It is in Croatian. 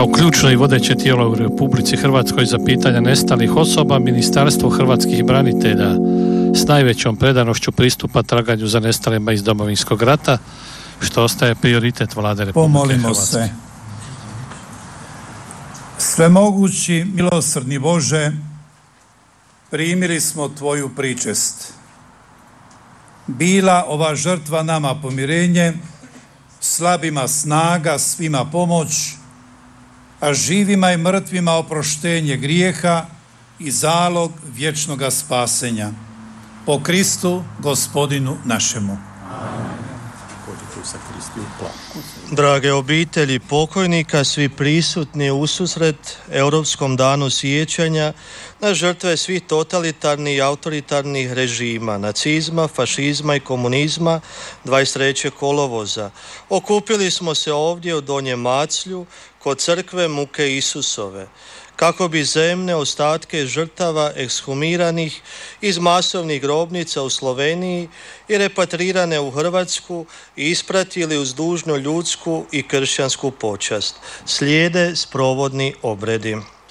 Kao ključno i vodeće tijelo u Republici Hrvatskoj za pitanja nestalih osoba, Ministarstvo hrvatskih branitelja s najvećom predanošću pristupa traganju za nestalima iz Domovinskog rata, što ostaje prioritet Vlade Republike Pomolimo Hrvatske. se. Svemogući, milosrdni Bože, primili smo Tvoju pričest. Bila ova žrtva nama pomirenje, slabima snaga, svima pomoć, a živima i mrtvima oproštenje grijeha i zalog vječnoga spasenja. Po Kristu, Gospodinu našemu. Drage obitelji pokojnika, svi prisutni ususret Europskom danu sjećanja na žrtve svih totalitarnih i autoritarnih režima, nacizma, fašizma i komunizma 23. kolovoza. Okupili smo se ovdje u Donjem Maclju kod crkve Muke Isusove, kako bi zemne ostatke žrtava ekshumiranih iz masovnih grobnica u Sloveniji i repatrirane u Hrvatsku ispratili uz dužnu ljudsku i kršćansku počast. Slijede sprovodni obredi.